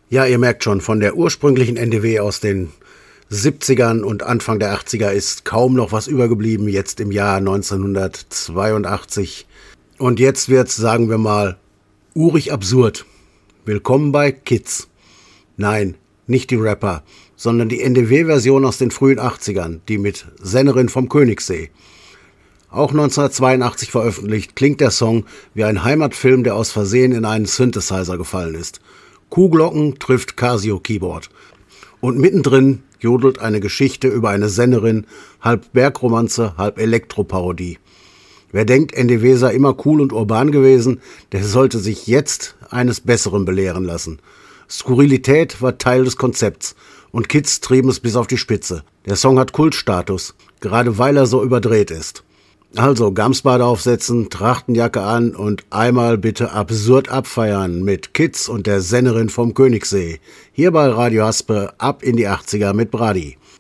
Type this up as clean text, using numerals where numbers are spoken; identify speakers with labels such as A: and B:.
A: Ja, ihr merkt schon, von der ursprünglichen NDW aus den 70ern und Anfang der 80er ist kaum noch was übergeblieben, jetzt im Jahr 1982. Und jetzt wird's, sagen wir mal, urig absurd. Willkommen bei Kids. Nein, nicht die Rapper, sondern die NDW-Version aus den frühen 80ern, die mit Sennerin vom Königssee. Auch 1982 veröffentlicht, klingt der Song wie ein Heimatfilm, der aus Versehen in einen Synthesizer gefallen ist. Kuhglocken trifft Casio-Keyboard. Und mittendrin jodelt eine Geschichte über eine Sennerin, halb Bergromanze, halb Elektroparodie. Wer denkt, NDW sei immer cool und urban gewesen, der sollte sich jetzt eines Besseren belehren lassen. Skurrilität war Teil des Konzepts und Kids trieben es bis auf die Spitze. Der Song hat Kultstatus, gerade weil er so überdreht ist. Also Gamsbade aufsetzen, Trachtenjacke an und einmal bitte absurd abfeiern mit Kids und der Sennerin vom Königssee. Hier bei Radio Haspe ab in die 80er mit Brady.